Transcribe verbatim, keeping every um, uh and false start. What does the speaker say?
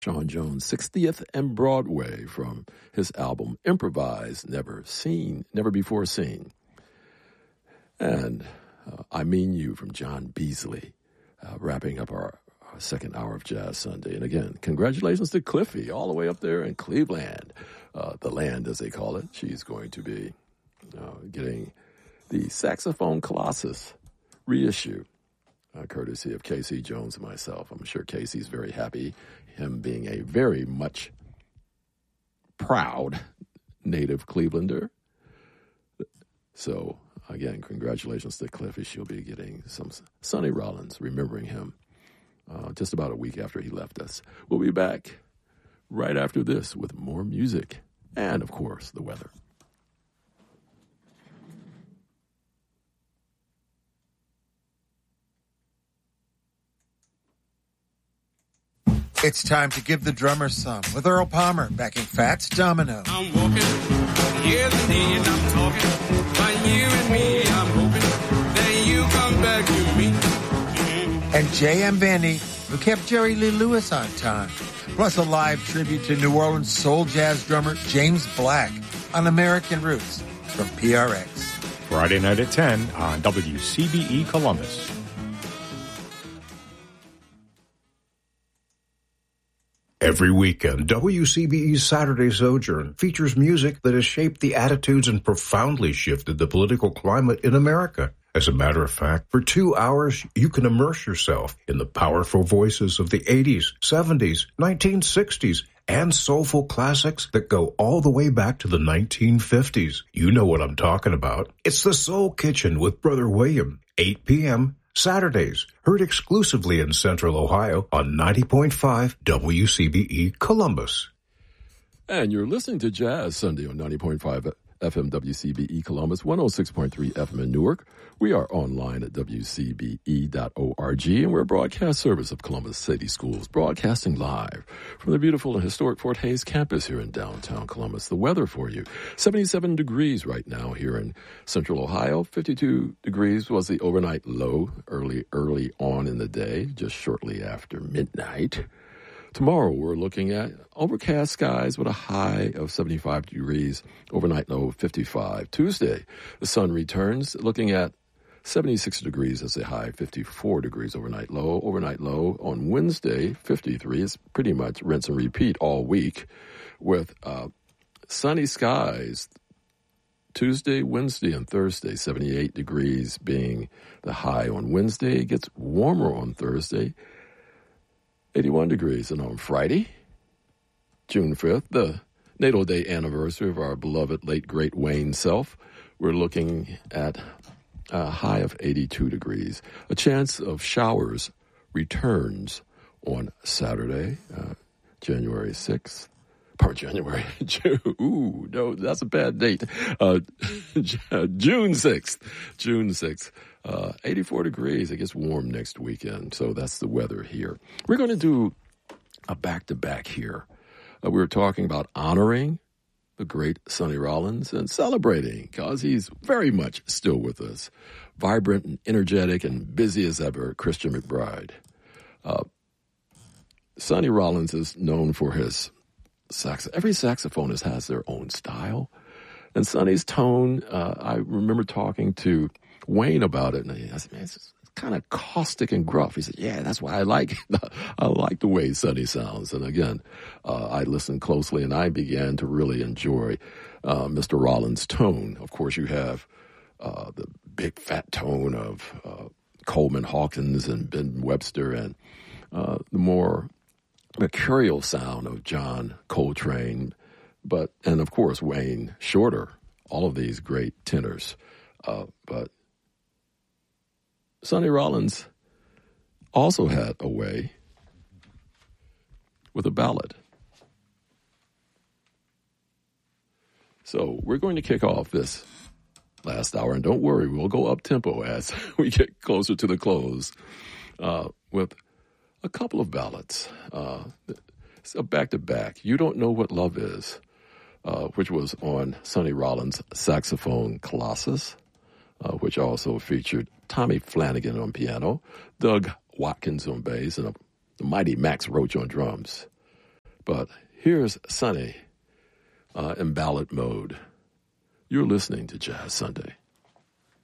Sean Jones' sixtieth and Broadway from his album Improvise, Never Seen, Never Before Seen. And uh, I Mean You from John Beasley, uh, wrapping up our, our second hour of Jazz Sunday. And again, congratulations to Cliffy, all the way up there in Cleveland, uh, the land as they call it. She's going to be uh, getting the Saxophone Colossus reissue, uh, courtesy of Casey Jones and myself. I'm sure Casey's very happy, him being a very much proud native Clevelander. So, again, congratulations to Cliffy. She'll be getting some Sonny Rollins, remembering him uh, just about a week after he left us. We'll be back right after this with more music and, of course, the weather. It's time to give the drummer some with Earl Palmer backing Fats Domino. I'm walking, yes indeed, I'm talking. But you and me, I'm hoping that you come back to me. Mm-hmm. And J M. Vandy, who kept Jerry Lee Lewis on time. Plus a live tribute to New Orleans soul jazz drummer James Black on American Roots from P R X. Friday night at ten on W C B E Columbus. Every weekend, W C B E's Saturday Sojourn features music that has shaped the attitudes and profoundly shifted the political climate in America. As a matter of fact, for two hours, you can immerse yourself in the powerful voices of the eighties, seventies, nineteen sixties, and soulful classics that go all the way back to the nineteen fifties. You know what I'm talking about. It's the Soul Kitchen with Brother William, eight p.m., Saturdays, heard exclusively in Central Ohio on ninety point five W C B E Columbus. And you're listening to Jazz Sunday on ninety point five F M W C B E Columbus, one oh six point three F M in Newark. We are online at W C B E dot org, and we're a broadcast service of Columbus City Schools, broadcasting live from the beautiful and historic Fort Hays campus here in downtown Columbus. The weather for you, seventy-seven degrees right now here in Central Ohio. fifty-two degrees was the overnight low early, early on in the day, just shortly after midnight. Tomorrow, we're looking at overcast skies with a high of seventy-five degrees, overnight low of fifty-five. Tuesday, the sun returns, looking at seventy-six degrees as a high, fifty-four degrees overnight low. Overnight low on Wednesday, fifty-three. It's pretty much rinse and repeat all week with uh, sunny skies. Tuesday, Wednesday, and Thursday, seventy-eight degrees being the high on Wednesday. It gets warmer on Thursday, eighty-one degrees. And on Friday, June fifth, the natal day anniversary of our beloved late great Wayne Self, we're looking at a high of eighty-two degrees. A chance of showers returns on Saturday, uh, January sixth. Or January, June, ooh, no, that's a bad date. Uh, June sixth, June sixth, uh, eighty-four degrees. It gets warm next weekend, so that's the weather here. We're going to do a back-to-back here. Uh, we were talking about honoring the great Sonny Rollins and celebrating because he's very much still with us. Vibrant and energetic and busy as ever, Christian McBride. Uh, Sonny Rollins is known for his sax. Every saxophonist has their own style. And Sonny's tone, uh, I remember talking to Wayne about it, and I said, man, it's kind of caustic and gruff. He said, yeah, that's why I like I like the way Sonny sounds. And again, uh, I listened closely, and I began to really enjoy uh, Mister Rollins' tone. Of course, you have uh, the big fat tone of uh, Coleman Hawkins and Ben Webster, and uh, the more mercurial sound of John Coltrane, but and of course Wayne Shorter, all of these great tenors. Uh, but Sonny Rollins also had a way with a ballad. So we're going to kick off this last hour, and don't worry, we'll go up tempo as we get closer to the close uh, with a couple of ballads. Uh, it's a back-to-back. You Don't Know What Love Is, uh, which was on Sonny Rollins' saxophone Colossus, uh, which also featured Tommy Flanagan on piano, Doug Watkins on bass, and a, the mighty Max Roach on drums. But here's Sonny uh, in ballad mode. You're listening to Jazz Sunday.